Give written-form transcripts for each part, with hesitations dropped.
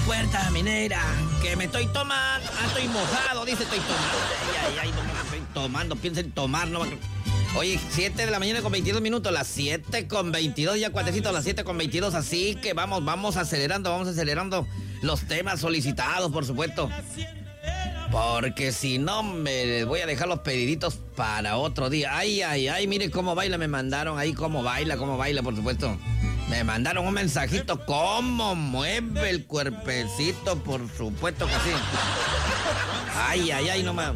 puerta, minera, que me estoy tomando. Ah, estoy mojado, dice, estoy tomando. Ay, no me estoy tomando, piensen tomar, no. Oye, 7 de la mañana con 22 minutos, las 7 con 22, ya cuatecito, las 7 con 22, así que vamos acelerando los temas solicitados, por supuesto. Porque si no, me voy a dejar los pediditos para otro día. Ay, mire cómo baila, me mandaron ahí cómo baila, por supuesto. Me mandaron un mensajito, cómo mueve el cuerpecito, por supuesto que sí. Ay, no más.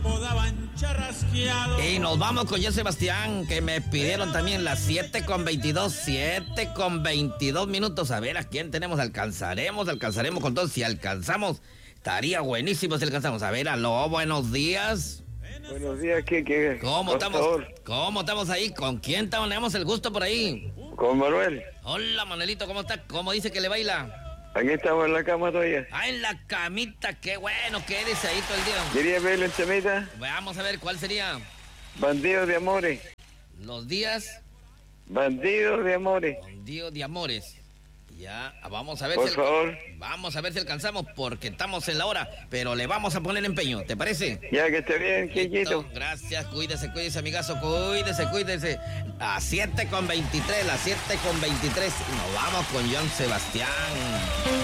Y nos vamos con Joan Sebastián, que me pidieron también las 7 con 22 minutos. A ver a quién tenemos, alcanzaremos con todos. Si alcanzamos, estaría buenísimo si alcanzamos. A ver, aló, buenos días. Buenos días, ¿qué? ¿Cómo estamos ahí? ¿Con quién tenemos el gusto por ahí? Con Manuel. Hola, Manuelito, ¿cómo está? ¿Cómo dice que le baila? Aquí estamos en la cama todavía. Ah, en la camita, qué bueno, quédese ahí todo el día. ¿Quería verle el temita? Vamos a ver, ¿cuál sería? Bandidos de amores. Los días... Bandidos de amores. Bandidos de amores. Ya, vamos a ver por favor. Vamos a ver si alcanzamos, porque estamos en la hora, pero le vamos a poner empeño, ¿te parece? Ya, que esté bien, Quiquito. Gracias, cuídese, amigazo, cuídese. A 7 con 23, las 7 con 23, nos vamos con Joan Sebastián.